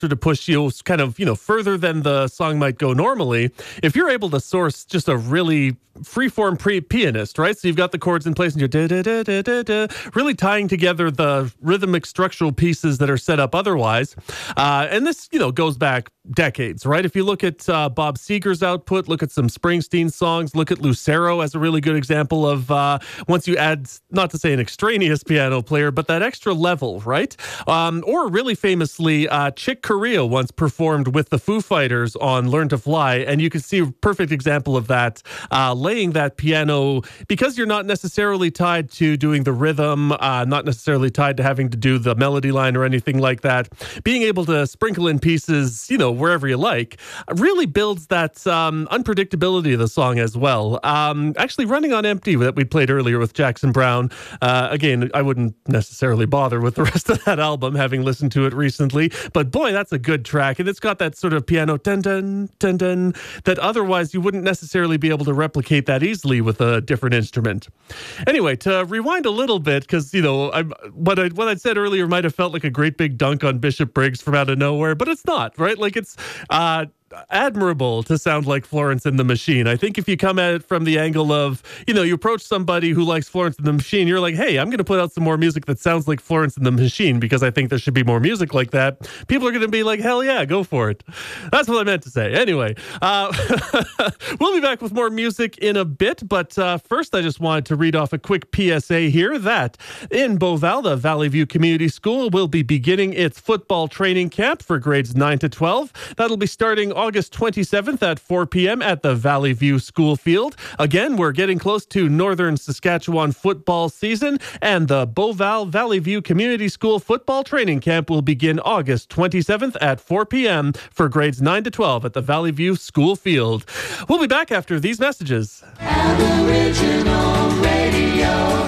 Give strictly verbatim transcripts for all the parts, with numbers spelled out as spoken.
to push you kind of, you know, further than the song might go normally, if you're able to source just a really freeform pre pianist, right? So you've got the chords in place and you're da, da, da, da, da, da, really tying together the rhythmic structural pieces that are set up otherwise. Uh, and this, you know, goes back decades, right? If you look at uh, Bob Seger's output, look at some Springsteen songs, look at Lucero as a really good example of uh, once you add, not to say an extraneous piano player, but that extra level, right? Um, or really famously, uh, Chick Corea once performed with the Foo Fighters on Learn to Fly, and you can see a perfect example of that, uh, laying that piano, because you're not necessarily tied to doing the rhythm, uh, not necessarily tied to having to do the melody line or anything like that, being able to sprinkle in pieces, you know, wherever you like, really builds that um, unpredictability of the song as well. Um, actually, Running on Empty that we played earlier with Jackson Browne, uh, again, I wouldn't necessarily bother with the rest of that album, having listened to it recently, but boy, that's a good track, and it's got that sort of piano dun dun dun dun that otherwise you wouldn't necessarily be able to replicate that easily with a different instrument. Anyway, to rewind a little bit, because, you know, I'm, what I what I said earlier might have felt like a great big dunk on Bishop Briggs from out of nowhere, but it's not, right? Like, it's uh admirable to sound like Florence and the Machine. I think if you come at it from the angle of, you know, you approach somebody who likes Florence and the Machine, you're like, hey, I'm going to put out some more music that sounds like Florence and the Machine because I think there should be more music like that. People are going to be like, hell yeah, go for it. That's what I meant to say. Anyway, uh, we'll be back with more music in a bit, but uh, first I just wanted to read off a quick P S A here that in Beauval, the Valley View Community School will be beginning its football training camp for grades nine to twelve. That'll be starting August twenty-seventh at four p.m. at the Valley View School Field. Again, we're getting close to Northern Saskatchewan football season, and the Beauval Valley View Community School football training camp will begin August twenty-seventh at four p.m. for grades nine to twelve at the Valley View School Field. We'll be back after these messages. Aboriginal Radio.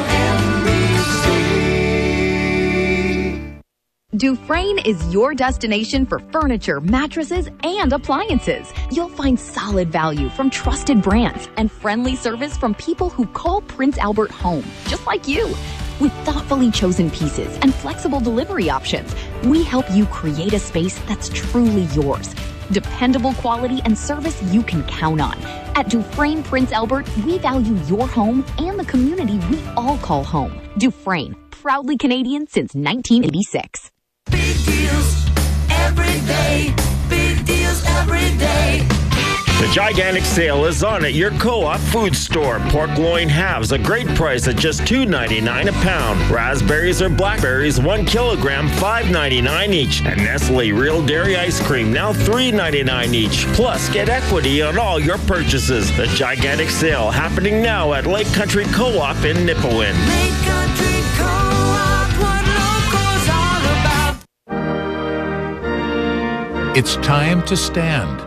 Dufresne is your destination for furniture, mattresses, and appliances. You'll find solid value from trusted brands and friendly service from people who call Prince Albert home, just like you. With thoughtfully chosen pieces and flexible delivery options, we help you create a space that's truly yours. Dependable quality and service you can count on. At Dufresne Prince Albert, we value your home and the community we all call home. Dufresne, proudly Canadian since nineteen eighty-six. Big deals every day. Big deals every day. The gigantic sale is on at your Co-op food store. Pork loin halves, a great price at just two ninety-nine a pound. Raspberries or blackberries, one kilogram, five ninety-nine each. And Nestle Real Dairy Ice Cream, now three ninety-nine each. Plus, get equity on all your purchases. The gigantic sale happening now at Lake Country Co-op in Nipawin. Lake Country Co-op, what locals all about. It's time to stand.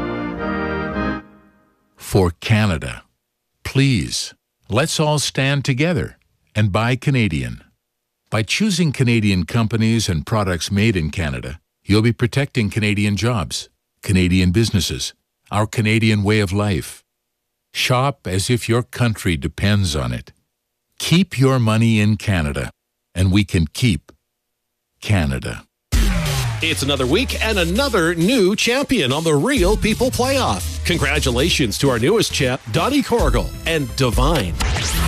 For Canada. Please, let's all stand together and buy Canadian. By choosing Canadian companies and products made in Canada, you'll be protecting Canadian jobs, Canadian businesses, our Canadian way of life. Shop as if your country depends on it. Keep your money in Canada, and we can keep Canada. It's another week and another new champion on the Real People Playoff. Congratulations to our newest champ, Donnie Corrigal and Divine.